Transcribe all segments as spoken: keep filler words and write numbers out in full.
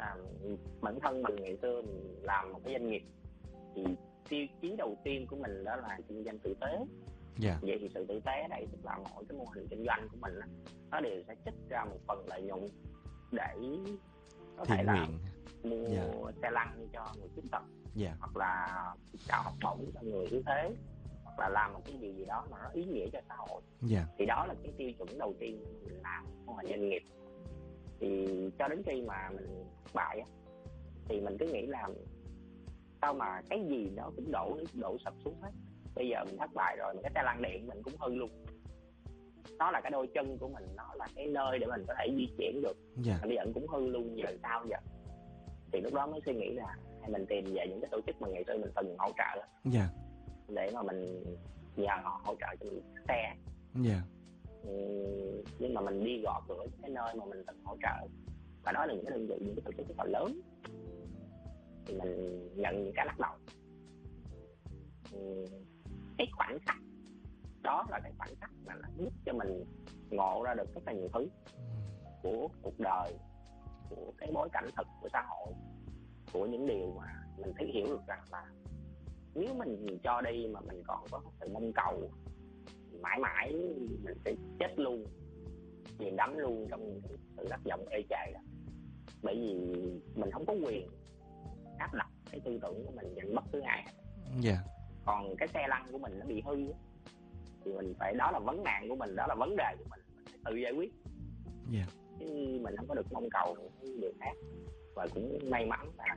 là bản thân mình ngày xưa mình làm một cái doanh nghiệp thì tiêu chí đầu tiên của mình đó là kinh doanh tử tế. Dạ. Vậy thì sự tử tế ở đây tức là mỗi cái mô hình kinh doanh của mình á, nó đều sẽ trích ra một phần lợi nhuận để có thể thiện là nguyện. mua Dạ. xe lăn cho người khuyết tật, Dạ. hoặc là trao học bổng cho người yếu thế, hoặc là làm một cái gì gì đó mà nó ý nghĩa cho xã hội. Dạ. Thì đó là cái tiêu chuẩn đầu tiên mình làm mô hình doanh nghiệp. Thì cho đến khi mà mình thất bại á, thì mình cứ nghĩ là sao mà cái gì nó cũng đổ đổ sập xuống hết. Bây giờ mình thất bại rồi, mà cái xe lăn điện mình cũng hư luôn. Nó là cái đôi chân của mình, nó là cái nơi để mình có thể di chuyển được. Dạ. Bây giờ cũng hư luôn, giờ sao giờ? Thì lúc đó mới suy nghĩ là hay mình tìm về những cái tổ chức mà ngày xưa mình từng hỗ trợ, Dạ. để mà mình nhờ họ hỗ trợ cho mình xe. Dạ. Ừ, nhưng mà mình đi gõ cửa cái nơi mà mình từng hỗ trợ, và đó là những cái đơn vị, những cái tổ chức rất là lớn, thì mình nhận những cái lắc đầu. Ừ, cái khoảnh khắc đó là cái khoảnh khắc mà nó giúp cho mình ngộ ra được rất là nhiều thứ của cuộc đời, của cái bối cảnh thực của xã hội, của những điều mà mình thấy hiểu được rằng là nếu mình cho đi mà mình còn có sự mong cầu, mãi mãi mình sẽ chết luôn, chìm đắm luôn trong những cái sự thất vọng ê chề đó. Bởi vì mình không có quyền áp đặt cái tư tưởng của mình dành bất cứ ai. Dạ. Còn cái xe lăn của mình nó bị hư thì mình phải, đó là vấn nạn của mình, đó là vấn đề của mình, mình phải tự giải quyết. Dạ. Chứ mình không có được mong cầu những điều khác. Và cũng may mắn là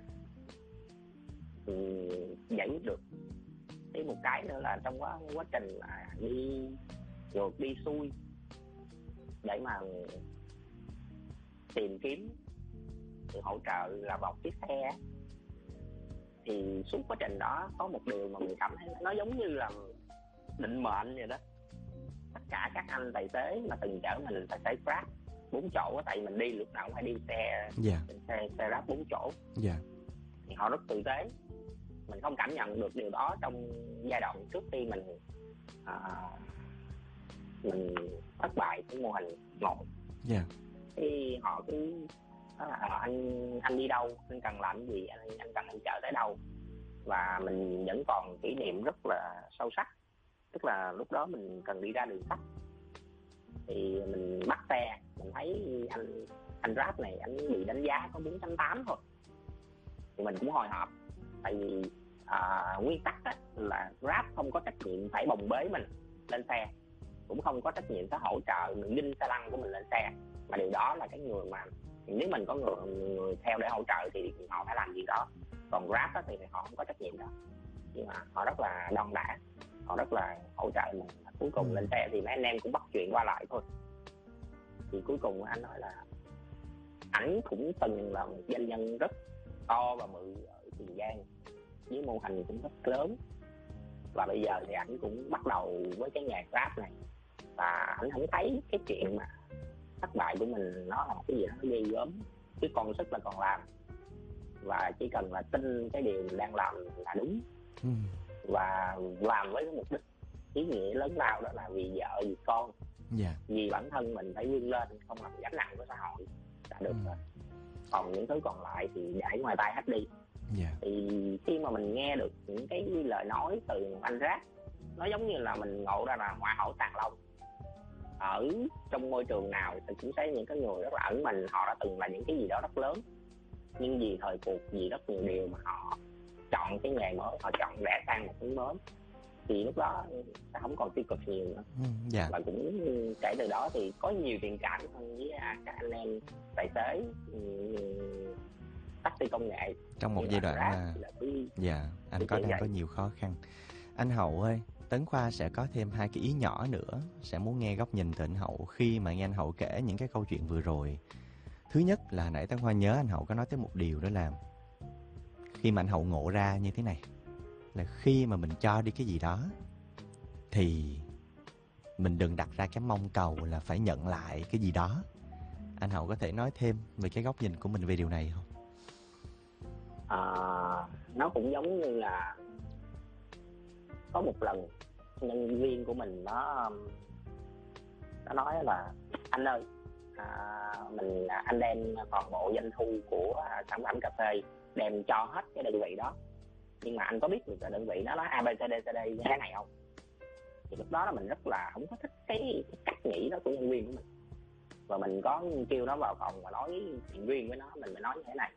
um, giải quyết được. Thì một cái nữa là trong quá, quá trình là đi ngược đi xuôi để mà tìm kiếm sự hỗ trợ là một chiếc xe, thì suốt quá trình đó có một điều mà mình cảm thấy nó giống như là định mệnh vậy đó. Tất cả các anh tài xế mà từng chở mình, tài xế Grab bốn chỗ, tại vì mình đi lúc nào cũng phải đi xe, Dạ. xe, xe Grab bốn chỗ, Dạ. thì họ rất tử tế. Mình không cảm nhận được điều đó trong giai đoạn trước khi mình à, mình thất bại cái mô hình một. Dạ. Thì họ cứ nói là à, anh anh đi đâu, anh cần làm cái gì, anh anh cần hỗ trợ tới đâu. Và mình vẫn còn kỷ niệm rất là sâu sắc. Tức là lúc đó mình cần đi ra đường sắt, thì mình bắt xe, mình thấy anh anh Grab này anh bị đánh giá có bốn chấm tám thôi. Thì mình cũng hồi hộp, tại vì à, nguyên tắc á, là Grab không có trách nhiệm phải bồng bế mình lên xe, cũng không có trách nhiệm phải hỗ trợ mình đinh xe lăn của mình lên xe. Mà điều đó là cái người mà nếu mình có người, người theo để hỗ trợ thì họ phải làm gì đó. Còn Grab á, thì họ không có trách nhiệm đó, nhưng mà họ rất là đon đả, họ rất là hỗ trợ mình. Cuối cùng ừ. lên xe thì mấy anh em cũng bắt chuyện qua lại thôi. Thì cuối cùng anh nói là ảnh cũng từng là một doanh nhân rất to và bự ở Tiền Giang, với mô hình cũng rất lớn, và bây giờ thì ảnh cũng bắt đầu với cái nghề Grab này. Và ảnh không thấy cái chuyện mà thất bại của mình nó là một cái gì đó ghê gớm, chứ còn sức là còn làm, và chỉ cần là tin cái điều mình đang làm là đúng, ừ. và làm với cái mục đích ý nghĩa lớn lao, đó là vì vợ, vì con, yeah. vì bản thân mình phải vươn lên, không làm gánh nặng của xã hội đã được ừ. rồi. Còn những thứ còn lại thì để ngoài tay hết đi. yeah. Thì khi mà mình nghe được những cái lời nói từ anh Grab, nó giống như là mình ngộ ra là ngoại hổ tàng long. Ở trong môi trường nào thì cũng sẽ những cái người rất là ẩn mình, họ đã từng là những cái gì đó rất lớn, nhưng vì thời cuộc, vì rất nhiều điều mà họ chọn cái nghề mới, họ chọn rẽ sang một hướng mới. Thì lúc đó sẽ không còn tiêu cực nhiều nữa. ừ, yeah. Và cũng kể từ đó thì có nhiều tình cảm hơn với các anh em tài xế taxi công nghệ. Trong một giai đoạn là, là cứ... dạ, anh có đang vậy. Có nhiều khó khăn. Anh Hậu ơi, Tấn Khoa sẽ có thêm hai cái ý nhỏ nữa, sẽ muốn nghe góc nhìn từ anh Hậu khi mà nghe anh Hậu kể những cái câu chuyện vừa rồi. Thứ nhất là nãy Tấn Khoa nhớ anh Hậu có nói tới một điều, đó là khi mà anh Hậu ngộ ra như thế này, là khi mà mình cho đi cái gì đó thì mình đừng đặt ra cái mong cầu là phải nhận lại cái gì đó. Anh Hậu có thể nói thêm về cái góc nhìn của mình về điều này không? À, nó cũng giống như là có một lần nhân viên của mình nó nó nói là anh ơi, à, mình anh đem toàn bộ doanh thu của sản phẩm cà phê đem cho hết cái đơn vị đó, nhưng mà anh có biết được là đơn vị đó nó a bê xê đê xê đê như thế này không? Thì lúc đó là mình rất là không có thích cái, cái cách nghĩ đó của nhân viên của mình, và mình có kêu nó vào phòng và nói chuyện riêng với nó. Mình mới nói như thế này: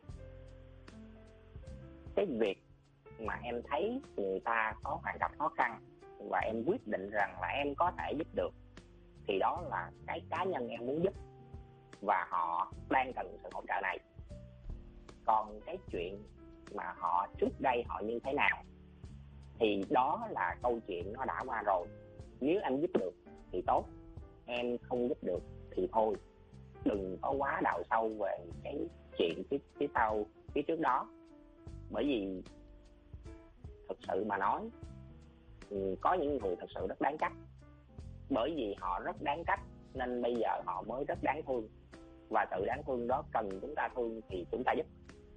cái việc mà em thấy người ta có hoàn cảnh khó khăn và em quyết định rằng là em có thể giúp được, thì đó là cái cá nhân em muốn giúp và họ đang cần sự hỗ trợ này. Còn cái chuyện mà họ trước đây họ như thế nào thì đó là câu chuyện nó đã qua rồi. Nếu em giúp được thì tốt, em không giúp được thì thôi. Đừng có quá đào sâu về cái chuyện phía, phía sau, phía trước đó. Bởi vì thực sự mà nói, có những người thật sự rất đáng trách. Bởi vì họ rất đáng trách nên bây giờ họ mới rất đáng thương, và sự đáng thương đó cần chúng ta thương thì chúng ta giúp.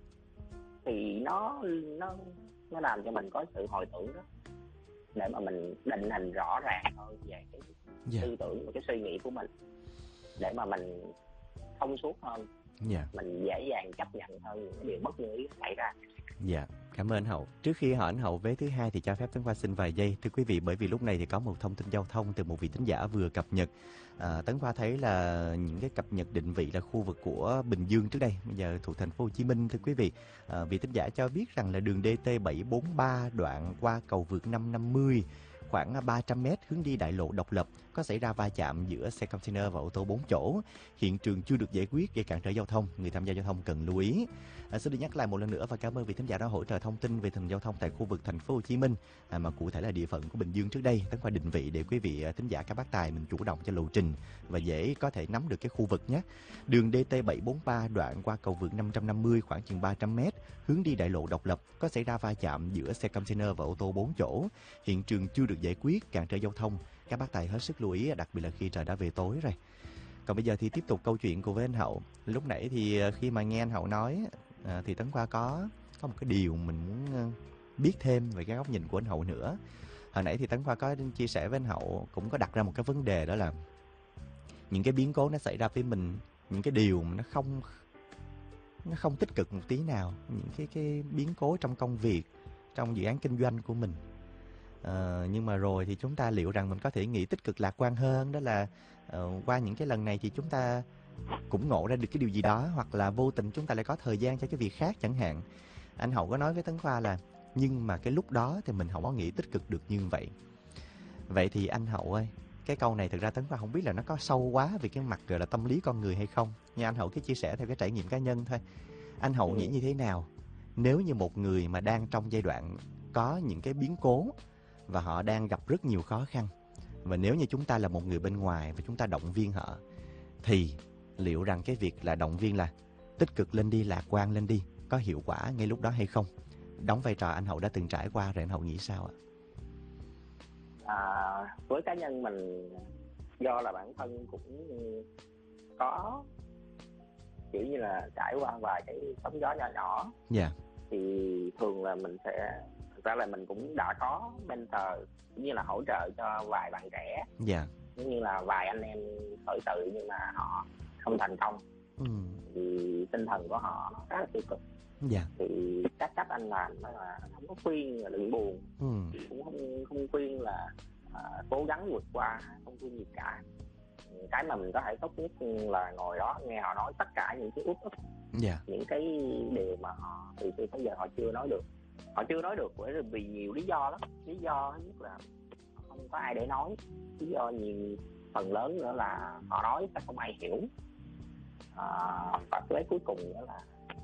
Thì nó nó nó làm cho mình có sự hồi tưởng đó, để mà mình định hình rõ ràng hơn về cái yeah. tư tưởng và cái suy nghĩ của mình, để mà mình thông suốt hơn, yeah. mình dễ dàng chấp nhận hơn những cái điều bất như ý xảy ra. Dạ, cảm ơn anh Hậu. Trước khi hỏi anh Hậu vế thứ hai thì cho phép Tấn Khoa xin vài giây. Thưa quý vị, bởi vì lúc này thì có một thông tin giao thông từ một vị thính giả vừa cập nhật. À, Tấn Khoa thấy là những cái cập nhật định vị là khu vực của Bình Dương trước đây, bây giờ thuộc thành phố Hồ Chí Minh. Thưa quý vị, à, vị thính giả cho biết rằng là đường đê tê bảy bốn ba đoạn qua cầu vượt năm năm mươi khoảng ba trăm mét hướng đi đại lộ Độc Lập có xảy ra va chạm giữa xe container và ô tô bốn chỗ. Hiện trường chưa được giải quyết, gây cản trở giao thông, người tham gia giao thông cần lưu ý. À, xin được nhắc lại một lần nữa và cảm ơn vị thính giả đã hỗ trợ thông tin về tình hình giao thông tại khu vực thành phố Hồ Chí Minh, à, mà cụ thể là địa phận của Bình Dương trước đây. Tấn Khoa định vị để quý vị thính giả các bác tài mình chủ động cho lộ trình và dễ có thể nắm được cái khu vực nhé. Đường đê tê bảy bốn ba đoạn qua cầu vượt năm năm mươi khoảng chừng ba trăm mét hướng đi đại lộ Độc Lập có xảy ra va chạm giữa xe container và ô tô bốn chỗ. Hiện trường chưa được giải quyết, cản trở giao thông. Các bác tài hết sức lưu ý, đặc biệt là khi trời đã về tối rồi. Còn bây giờ thì tiếp tục câu chuyện của với anh Hậu. Lúc nãy thì khi mà nghe anh Hậu nói à, thì Tấn Khoa có có một cái điều mình muốn biết thêm về cái góc nhìn của anh Hậu nữa. Hồi nãy thì Tấn Khoa có chia sẻ với anh Hậu, cũng có đặt ra một cái vấn đề, đó là những cái biến cố nó xảy ra với mình, những cái điều mà nó không nó không tích cực một tí nào, những cái cái biến cố trong công việc, trong dự án kinh doanh của mình. À, nhưng mà rồi thì chúng ta liệu rằng mình có thể nghĩ tích cực lạc quan hơn, đó là uh, qua những cái lần này thì chúng ta cũng ngộ ra được cái điều gì đó, hoặc là vô tình chúng ta lại có thời gian cho cái việc khác chẳng hạn. Anh Hậu có nói với Tấn Khoa là nhưng mà cái lúc đó thì mình không có nghĩ tích cực được như vậy. Vậy thì anh Hậu ơi, cái câu này thực ra Tấn Khoa không biết là nó có sâu quá về cái mặt gọi là tâm lý con người hay không, nhưng anh Hậu cứ chia sẻ theo cái trải nghiệm cá nhân thôi. Anh Hậu nghĩ như thế nào nếu như một người mà đang trong giai đoạn có những cái biến cố và họ đang gặp rất nhiều khó khăn, và nếu như chúng ta là một người bên ngoài và chúng ta động viên họ, thì liệu rằng cái việc là động viên là tích cực lên đi, lạc quan lên đi, có hiệu quả ngay lúc đó hay không? Đóng vai trò anh Hậu đã từng trải qua rồi, anh Hậu nghĩ sao ạ? À, với cá nhân mình, do là bản thân cũng có kiểu như là trải qua vài cái sóng gió nhỏ nhỏ, yeah. thì thường là mình sẽ, thực ra là mình cũng đã có mentor cũng như là hỗ trợ cho vài bạn trẻ, yeah. cũng như là vài anh em khởi sự nhưng mà họ không thành công, ừ. thì tinh thần của họ nó khá là tiêu cực. Yeah. Thì cách cách anh làm đó là không có khuyên là đừng buồn, ừ. cũng không không khuyên là à, cố gắng vượt qua, không khuyên gì cả. Cái mà mình có thể tốt nhất là ngồi đó nghe họ nói tất cả những cái uất ức, yeah. những cái điều mà họ từ xưa tới giờ họ chưa nói được. Họ chưa nói được bởi vì nhiều lý do lắm. Lý do nhất là không có ai để nói. Lý do nhiều phần lớn nữa là họ nói chắc không ai hiểu. À, và cái cuối cùng nữa là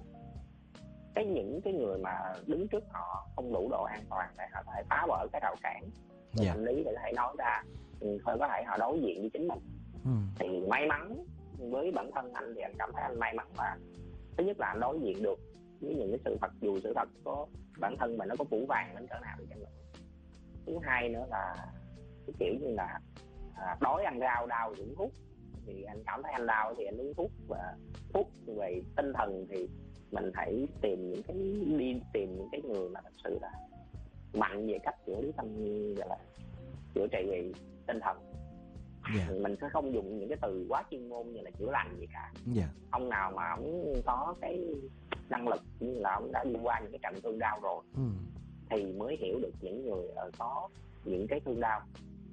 cái những cái người mà đứng trước họ không đủ độ an toàn để họ có thể phá vỡ cái rào cản về tâm lý để có thể nói ra, thôi có thể họ đối diện với chính mình. ừ. Thì may mắn với bản thân anh thì anh cảm thấy anh may mắn là thứ nhất là anh đối diện được với những cái sự thật, dù sự thật có bản thân mình nó có phủ vàng đến cỡ nào đi chăng nữa. Thứ hai nữa là cái kiểu như là à, đói ăn rau, đau thì uống thuốc. Thì anh cảm thấy anh đau thì anh uống thuốc, và thuốc về tinh thần thì mình hãy tìm những cái đi tìm những cái người mà thật sự là mạnh về cách chữa lý tâm, gọi là chữa trị về tinh thần. Dạ. Mình sẽ không dùng những cái từ quá chuyên môn như là chữa lành gì cả. Dạ. Ông nào mà ông có cái năng lực như là ông đã đi qua những cái trận thương đau rồi Ừ. thì mới hiểu được những người có những cái thương đau.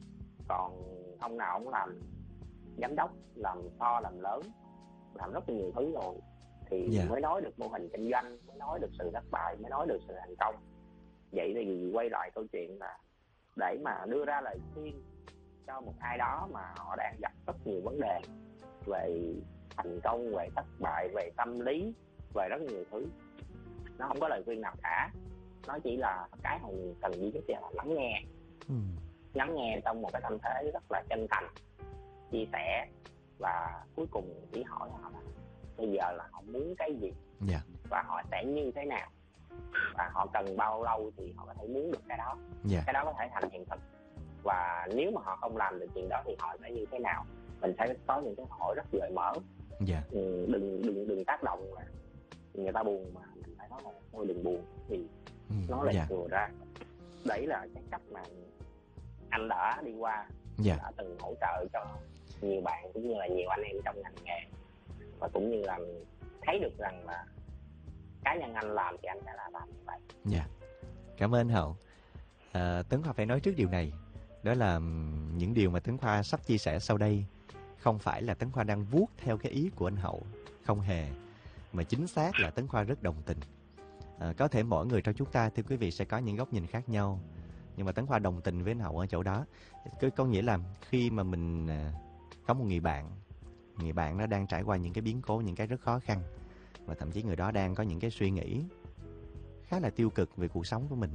Còn ông nào ông làm giám đốc, làm to làm lớn, làm rất là nhiều thứ rồi thì Dạ. mới nói được mô hình kinh doanh, mới nói được sự thất bại, mới nói được sự thành công. Vậy thì quay lại câu chuyện là để mà đưa ra lời khuyên cho một ai đó mà họ đang gặp rất nhiều vấn đề về thành công, về thất bại, về tâm lý, về rất nhiều thứ, nó không có lời khuyên nào cả. Nó chỉ là cái hồng cần duy nhất là lắng nghe. Ừ. Lắng nghe trong một cái tâm thế rất là chân thành, chia sẻ, và cuối cùng chỉ hỏi họ là bây giờ là họ muốn cái gì, Dạ. và họ sẽ như thế nào, và họ cần bao lâu thì họ có thể muốn được cái đó. Dạ. Cái đó có thể thành hiện thực. Và nếu mà họ không làm được chuyện đó thì họ sẽ như thế nào. Mình sẽ có những cái hỏi rất gợi mở. Dạ. Ừ, đừng đừng đừng tác động là người ta buồn mà mình phải nói là thôi đừng buồn thì Ừ. nó lại Dạ. vừa ra. Đấy là cái cách mà anh đã đi qua, Dạ. đã từng hỗ trợ cho nhiều bạn cũng như là nhiều anh em trong ngành nghề, và cũng như là thấy được rằng là cá nhân anh làm thì anh sẽ là làm như vậy. Dạ. Cảm ơn anh Hậu. À, Tấn Khoa phải nói trước điều này, đó là những điều mà Tấn Khoa sắp chia sẻ sau đây không phải là Tấn Khoa đang vuốt theo cái ý của anh Hậu, không hề, mà chính xác là Tấn Khoa rất đồng tình. À, có thể mỗi người trong chúng ta, thưa quý vị, sẽ có những góc nhìn khác nhau, nhưng mà Tấn Khoa đồng tình với anh Hậu ở chỗ đó. Có, có nghĩa là khi mà mình à, có một người bạn, người bạn nó đang trải qua những cái biến cố, những cái rất khó khăn, và thậm chí người đó đang có những cái suy nghĩ khá là tiêu cực về cuộc sống của mình,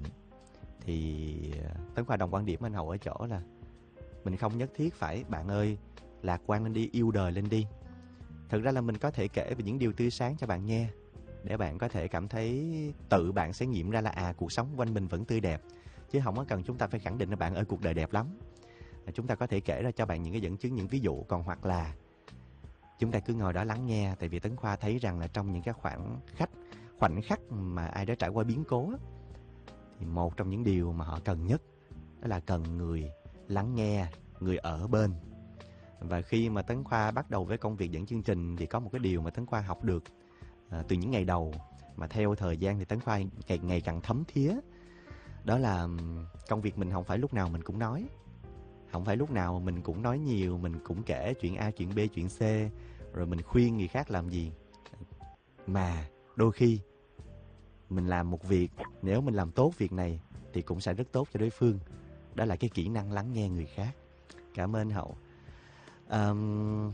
thì Tấn Khoa đồng quan điểm anh Hậu ở chỗ là mình không nhất thiết phải bạn ơi lạc quan lên đi, yêu đời lên đi. Thực ra là mình có thể kể về những điều tươi sáng cho bạn nghe, để bạn có thể cảm thấy tự bạn sẽ nghiệm ra là à cuộc sống quanh mình vẫn tươi đẹp, chứ không có cần chúng ta phải khẳng định là bạn ơi cuộc đời đẹp lắm. Chúng ta có thể kể ra cho bạn những cái dẫn chứng, những ví dụ, còn hoặc là chúng ta cứ ngồi đó lắng nghe. Tại vì Tấn Khoa thấy rằng là trong những cái khoảnh khắc khoảnh khắc mà ai đó trải qua biến cố thì một trong những điều mà họ cần nhất đó là cần người lắng nghe, người ở bên. Và khi mà Tấn Khoa bắt đầu với công việc dẫn chương trình thì có một cái điều mà Tấn Khoa học được à, từ những ngày đầu, mà theo thời gian thì Tấn Khoa ngày, ngày càng thấm thía. Đó là công việc mình không phải lúc nào mình cũng nói, không phải lúc nào mình cũng nói nhiều, mình cũng kể chuyện A, chuyện B, chuyện C, rồi mình khuyên người khác làm gì. Mà đôi khi mình làm một việc, nếu mình làm tốt việc này thì cũng sẽ rất tốt cho đối phương. Đó là cái kỹ năng lắng nghe người khác. Cảm ơn Hậu. Um,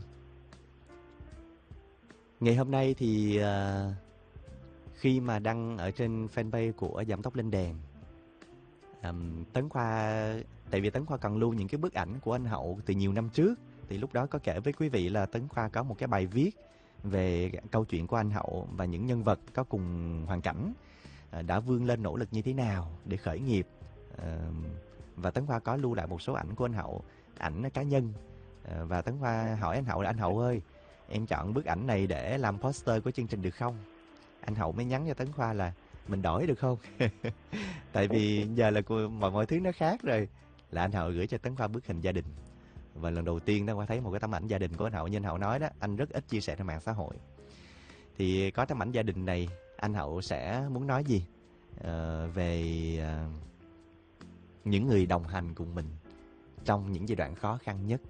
ngày hôm nay thì uh, khi mà đăng ở trên fanpage của Giảm Tốc Lên Đèn, um, Tấn Khoa, tại vì Tấn Khoa còn lưu những cái bức ảnh của anh Hậu từ nhiều năm trước, thì lúc đó có kể với quý vị là Tấn Khoa có một cái bài viết về câu chuyện của anh Hậu và những nhân vật có cùng hoàn cảnh đã vươn lên nỗ lực như thế nào để khởi nghiệp. Và Tấn Khoa có lưu lại một số ảnh của anh Hậu, ảnh cá nhân. Và Tấn Khoa hỏi anh Hậu là anh Hậu ơi, em chọn bức ảnh này để làm poster của chương trình được không? Anh Hậu mới nhắn cho Tấn Khoa là mình đổi được không? Tại vì giờ là mọi, mọi thứ nó khác rồi. Là anh Hậu gửi cho Tấn Khoa bức hình gia đình. Và lần đầu tiên Tấn Khoa thấy một cái tấm ảnh gia đình của anh Hậu. Như anh Hậu nói đó, anh rất ít chia sẻ trên mạng xã hội. Thì có tấm ảnh gia đình này, anh Hậu sẽ muốn nói gì uh, về uh, những người đồng hành cùng mình trong những giai đoạn khó khăn nhất?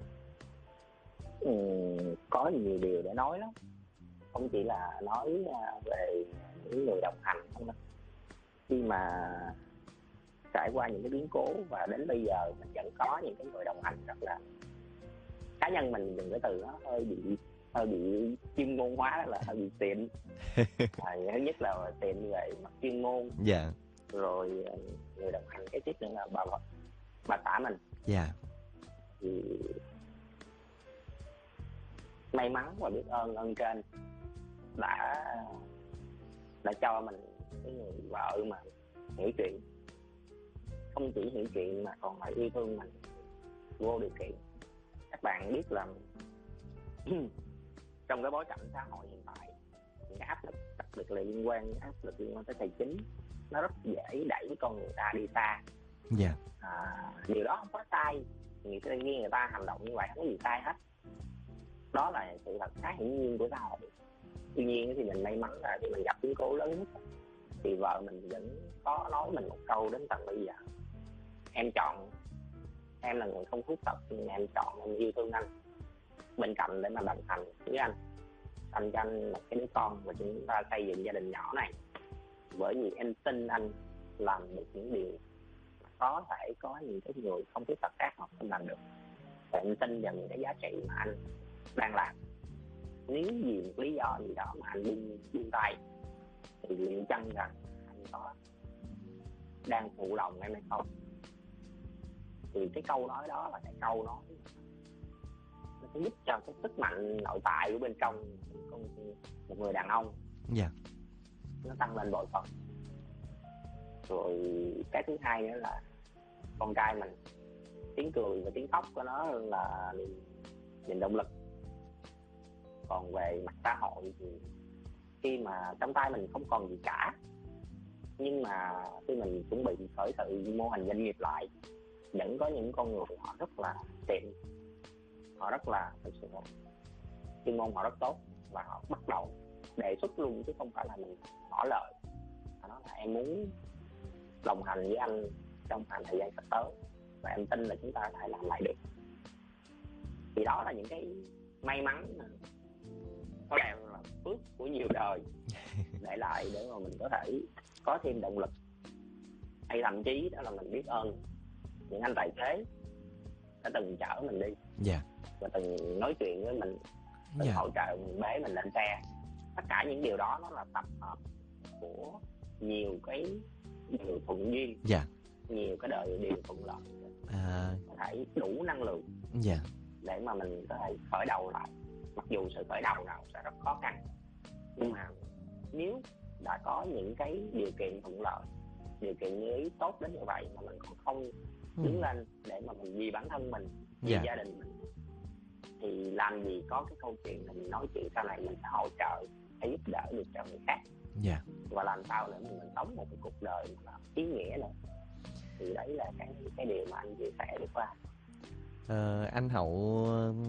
Ừ, có nhiều điều để nói lắm. Không chỉ là nói về những người đồng hành không đâu. Khi mà trải qua những cái biến cố và đến bây giờ mình vẫn có những cái người đồng hành rất là, cá nhân mình dùng cái từ nó hơi bị hơi bị chuyên môn hóa, đó là hơi bị tiện. À, thứ nhất là tiện về mặt chuyên môn. Dạ. Yeah. Rồi người đồng hành cái tiếp nữa là bà bà xã mình. Dạ. Yeah. Thì may mắn và biết ơn ơn trên đã đã cho mình cái người vợ mà hiểu chuyện, không chỉ hiểu chuyện mà còn là yêu thương mình vô điều kiện. Các bạn biết là trong cái bối cảnh xã hội hiện tại, những cái áp lực đặc biệt là liên quan áp lực liên quan tới tài chính, nó rất dễ đẩy con người ta đi xa. Dạ. Yeah. À, điều đó không có sai, người ta nghĩ người ta hành động như vậy không có gì sai hết, đó là sự thật khá hiển nhiên của xã hội. Tuy nhiên thì mình may mắn là khi mình gặp biến cố lớn nhất thì vợ mình vẫn có nói mình một câu đến tận bây giờ: em chọn, em là người không khuyết tật nhưng em chọn, em yêu thương anh bên cạnh để mà đồng hành với anh, anh cho anh một cái đứa con và chúng ta xây dựng gia đình nhỏ này, bởi vì em tin anh làm được những điều có thể có những cái người không khuyết tật khác họ không làm được, và em tin vào những cái giá trị mà anh đang làm. Nếu vì một lý do gì đó mà anh buông buông tay thì liệu chăng rằng anh có đang phụ lòng em hay không? Thì cái câu nói đó là cái câu nói nó sẽ giúp cho cái sức mạnh nội tại của bên trong con một người đàn ông Dạ. nó tăng lên bội phần. Rồi cái thứ hai nữa là con trai mình, tiếng cười và tiếng khóc của nó là niềm, niềm động lực. Còn về mặt xã hội thì khi mà trong tay mình không còn gì cả, nhưng mà khi mình chuẩn bị khởi sự mô hình doanh nghiệp lại, vẫn có những con người họ rất là tiệm, họ rất là thực sự chuyên môn họ rất tốt, và họ bắt đầu đề xuất luôn chứ không phải là mình ngỏ lời. Họ nói là em muốn đồng hành với anh trong khoảng thời gian sắp tới và em tin là chúng ta có thể làm lại được. Thì đó là những cái may mắn có lẽ là phước của nhiều đời để lại để mà mình có thể có thêm động lực, hay thậm chí đó là mình biết ơn những anh tài xế đã từng chở mình đi, Dạ. và từng nói chuyện với mình, từng Dạ. hỗ trợ mình bế mình lên xe. Tất cả những điều đó nó là tập hợp của nhiều cái điều thuận duyên, Dạ. nhiều cái đời điều thuận lợi, À, có thể đủ năng lượng dạ. để mà mình có thể khởi đầu lại. Mặc dù sự khởi đầu nào sẽ rất khó khăn, nhưng mà nếu đã có những cái điều kiện thuận lợi, điều kiện như ý tốt đến như vậy mà mình còn không đứng lên để mà mình vì bản thân mình, vì Dạ. gia đình mình, thì làm gì có cái câu chuyện là mình nói chuyện sau này mình sẽ hỗ trợ hay giúp đỡ được cho người khác. Dạ. Và làm sao để mình, mình sống một cái cuộc đời mà ý nghĩa này. Thì đấy là cái cái điều mà anh chia sẻ được qua. Ờ, anh Hậu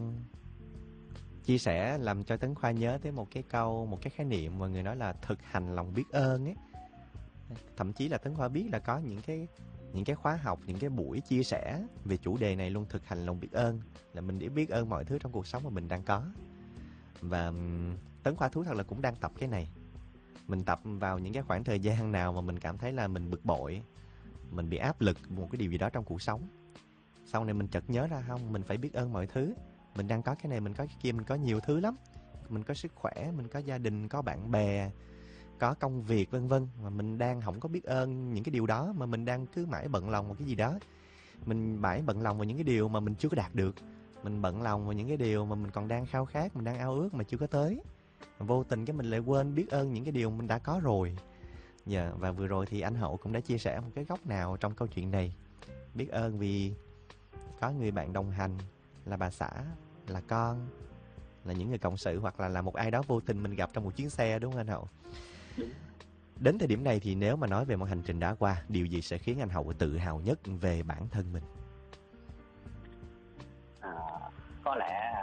chia sẻ làm cho Tấn Khoa nhớ tới một cái câu, một cái khái niệm mà người nói là thực hành lòng biết ơn ấy. Thậm chí là Tấn Khoa biết là có những cái những cái khóa học, những cái buổi chia sẻ về chủ đề này luôn, thực hành lòng biết ơn, là mình để biết ơn mọi thứ trong cuộc sống mà mình đang có. Và Tấn Khoa thú thật là cũng đang tập cái này. Mình tập vào những cái khoảng thời gian nào mà mình cảm thấy là mình bực bội, mình bị áp lực một cái điều gì đó trong cuộc sống. Sau này mình chợt nhớ ra không, mình phải biết ơn mọi thứ. Mình đang có cái này, mình có cái kia, mình có nhiều thứ lắm. Mình có sức khỏe, mình có gia đình, có bạn bè, có công việc vân vân, mà mình đang không có biết ơn những cái điều đó, mà mình đang cứ mãi bận lòng vào cái gì đó. Mình mãi bận lòng vào những cái điều mà mình chưa có đạt được. Mình bận lòng vào những cái điều mà mình còn đang khao khát, mình đang ao ước mà chưa có tới. Vô tình cái mình lại quên biết ơn những cái điều mình đã có rồi. Dạ, và vừa rồi thì anh Hậu cũng đã chia sẻ một cái góc nào trong câu chuyện này. Biết ơn vì có người bạn đồng hành, là bà xã, là con, là những người cộng sự, hoặc là là một ai đó vô tình mình gặp trong một chuyến xe, đúng không anh Hậu? Đúng. Đến thời điểm này thì nếu mà nói về một hành trình đã qua, điều gì sẽ khiến anh Hậu tự hào nhất về bản thân mình? À, có lẽ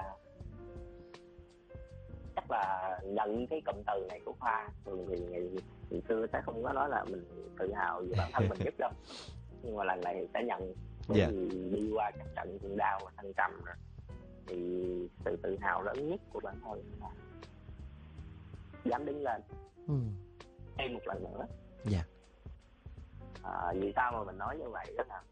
chắc là nhận cái cụm từ này của Khoa. Thường thì ngày, ngày xưa sẽ không có nói là mình tự hào về bản thân mình nhất đâu, nhưng mà lần này sẽ nhận, bởi Dạ. vì đi qua các trận thương đau và thăng trầm rồi, thì sự tự hào lớn nhất của bản thân là dám đứng lên Ừ. thêm một lần nữa. Dạ. À, vì sao mà mình nói như vậy đó là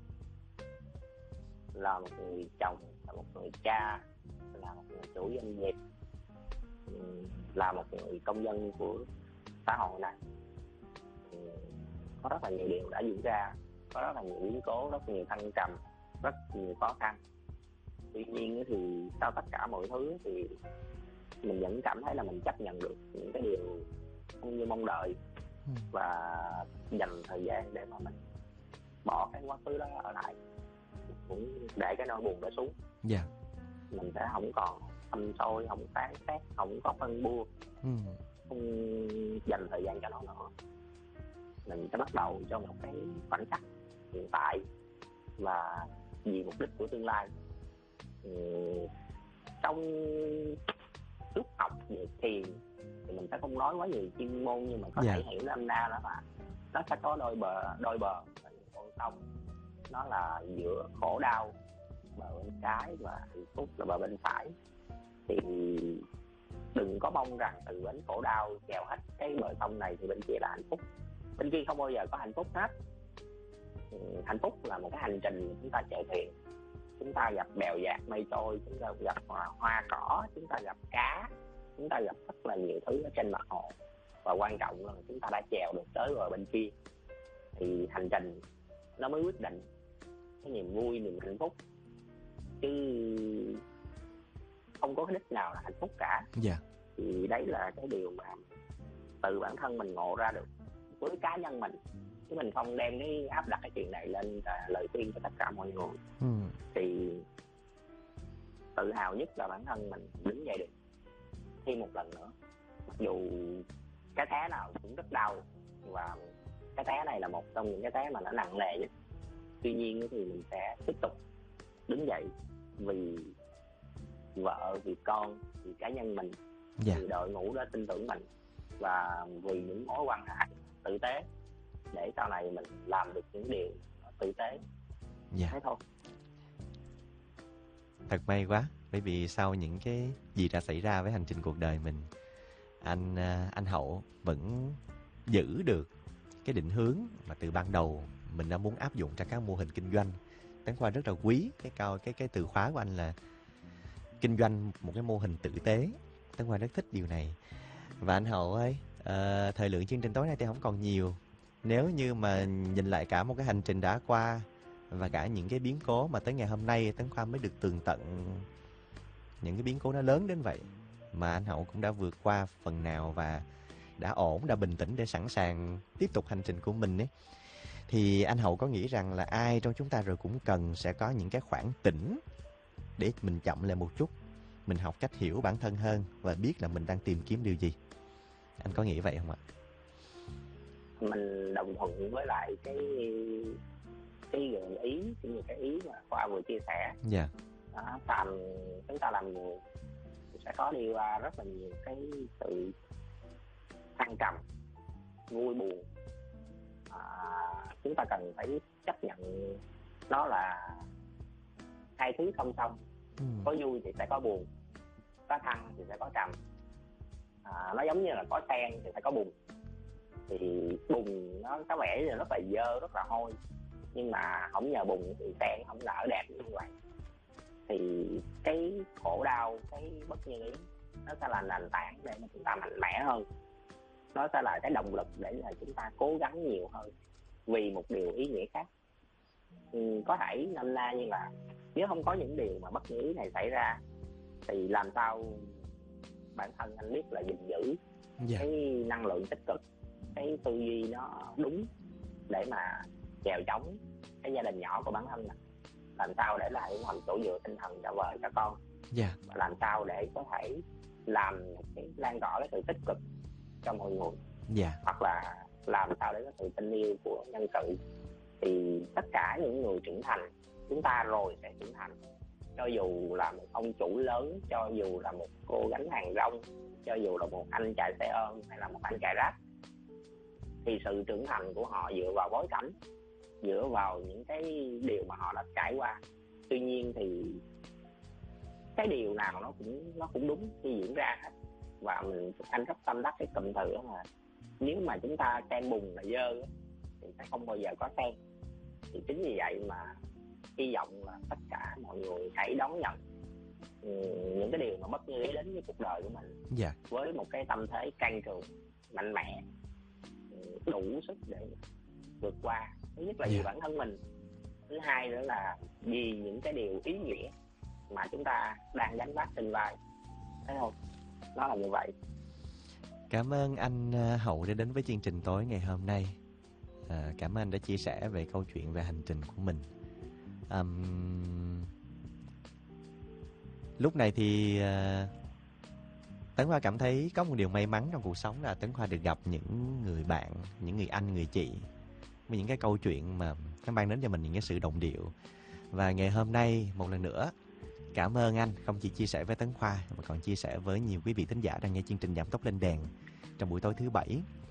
là một người chồng, là một người cha, là một người chủ doanh nghiệp, là một người công dân của xã hội này, có rất là nhiều điều đã diễn ra, có rất là nhiều biến cố, rất nhiều thăng trầm, rất nhiều khó khăn. Tuy nhiên thì sau tất cả mọi thứ thì mình vẫn cảm thấy là mình chấp nhận được những cái điều không như mong đợi, và dành thời gian để mà mình bỏ cái quá khứ đó ở lại, cũng để cái nỗi buồn đó xuống. Dạ. Mình sẽ không còn xăm soi, không phán xét, không có phân bua, Ừ. không dành thời gian cho nó nữa. Mình sẽ bắt đầu cho một cái khoảnh khắc hiện tại, và vì mục đích của tương lai. Ừ, trong lúc học về thiền thì mình sẽ không nói quá nhiều chuyên môn, nhưng mà có Dạ. thể hiểu nôm na đó là nó sẽ có đôi bờ đôi bờ là những con sông, nó là giữa khổ đau bờ bên trái và hạnh phúc là bờ bên phải. Thì đừng có mong rằng từ bến khổ đau chèo hết cái bờ sông này thì bên kia là hạnh phúc. Bên kia không bao giờ có hạnh phúc hết. Ừ, hạnh phúc là một cái hành trình chúng ta chạy thuyền, chúng ta gặp bèo dạt mây trôi, chúng ta gặp hoa cỏ, chúng ta gặp cá, chúng ta gặp rất là nhiều thứ ở trên mặt hồ, và quan trọng là chúng ta đã chèo được tới bờ bên kia. Thì hành trình nó mới quyết định cái niềm vui, niềm hạnh phúc, chứ không có cái đích nào là hạnh phúc cả. Dạ. Thì đấy là cái điều mà từ bản thân mình ngộ ra được với cá nhân mình, chứ mình không đem cái áp đặt cái chuyện này lên là lời khuyên cho tất cả mọi người. Ừ. Thì tự hào nhất là bản thân mình đứng dậy được thêm một lần nữa, mặc dù cái té nào cũng rất đau, và cái té này là một trong những cái té mà nó nặng nề nhất. Tuy nhiên thì mình sẽ tiếp tục đứng dậy vì vợ, vì con, vì cá nhân mình, Dạ. vì đội ngũ đã tin tưởng mình, và vì những mối quan hệ tử tế, để sau này mình làm được những điều tử tế. Dạ. Thế thôi. Thật may quá, bởi vì sau những cái gì đã xảy ra với hành trình cuộc đời mình, anh à, anh Hậu vẫn giữ được cái định hướng mà từ ban đầu mình đã muốn áp dụng cho các mô hình kinh doanh. Tấn Khoa rất là quý cái câu cái cái từ khóa của anh là kinh doanh một cái mô hình tử tế. Tấn Khoa rất thích điều này. Và anh Hậu ơi, ờ, thời lượng chương trình tối nay thì không còn nhiều. Nếu như mà nhìn lại cả một cái hành trình đã qua và cả những cái biến cố mà tới ngày hôm nay Tấn Khoa mới được tường tận những cái biến cố nó lớn đến vậy, mà anh Hậu cũng đã vượt qua phần nào và đã ổn, đã bình tĩnh để sẵn sàng tiếp tục hành trình của mình ấy, thì anh Hậu có nghĩ rằng là ai trong chúng ta rồi cũng cần sẽ có những cái khoảng tĩnh để mình chậm lại một chút, mình học cách hiểu bản thân hơn và biết là mình đang tìm kiếm điều gì? Anh có nghĩ vậy không ạ? Mình đồng thuận với lại cái cái gợi ý cũng như cái ý mà Khoa vừa chia sẻ. Dạ. Đó, làm chúng ta làm người sẽ có đi qua rất là nhiều cái sự thăng trầm, vui buồn. À, chúng ta cần phải chấp nhận nó là hai thứ song song. Ừ. Có vui thì sẽ có buồn, có thăng thì sẽ có trầm. À, nó giống như là có sen thì phải có bùn. Thì bùn nó có vẻ là rất là dơ, rất là hôi, nhưng mà không nhờ bùn thì sen không nở đẹp như vậy. Thì cái khổ đau, cái bất như ý nó sẽ là nền tảng để mà chúng ta mạnh mẽ hơn, nó sẽ là cái động lực để là chúng ta cố gắng nhiều hơn vì một điều ý nghĩa khác. Ừ, có thể năm nay như là nếu không có những điều mà bất như ý này xảy ra thì làm sao bản thân anh biết là gìn giữ Dạ. cái năng lượng tích cực, cái tư duy nó đúng để mà chèo chống cái gia đình nhỏ của bản thân này, làm sao để lại làm chỗ dựa tinh thần cho vợ cho con. Dạ. Và làm sao để có thể làm cái lan tỏa cái sự tích cực cho mọi người. Dạ. Hoặc là làm sao để có sự tình yêu của nhân sự. Thì tất cả những người trưởng thành, chúng ta rồi sẽ trưởng thành. Cho dù là một ông chủ lớn, cho dù là một cô gánh hàng rong, cho dù là một anh chạy xe ôm hay là một anh chạy ráp, thì sự trưởng thành của họ dựa vào bối cảnh, dựa vào những cái điều mà họ đã trải qua. Tuy nhiên thì cái điều nào nó cũng nó cũng đúng khi diễn ra hết. Và mình anh rất tâm đắc cái cụm từ đó là nếu mà chúng ta xem bùn là dơ thì sẽ không bao giờ có sen. Thì chính vì vậy mà hy vọng là tất cả mọi người hãy đón nhận những cái điều mà bất như ý đến với cuộc đời của mình. Dạ. Với một cái tâm thế can trường, mạnh mẽ, đủ sức để vượt qua. Thứ nhất là vì Dạ. bản thân mình, thứ hai nữa là vì những cái điều ý nghĩa mà chúng ta đang gánh vác trên vai. Thấy không? Nó là như vậy. Cảm ơn anh Hậu đã đến với chương trình tối ngày hôm nay. À, cảm ơn anh đã chia sẻ về câu chuyện về hành trình của mình. Um, lúc này thì uh, Tấn Khoa cảm thấy có một điều may mắn trong cuộc sống là Tấn Khoa được gặp những người bạn, những người anh, người chị với những cái câu chuyện mà nó mang đến cho mình những cái sự đồng điệu. Và ngày hôm nay một lần nữa cảm ơn anh không chỉ chia sẻ với Tấn Khoa mà còn chia sẻ với nhiều quý vị thính giả đang nghe chương trình Giảm Tốc Lên Đèn trong buổi tối thứ bảy.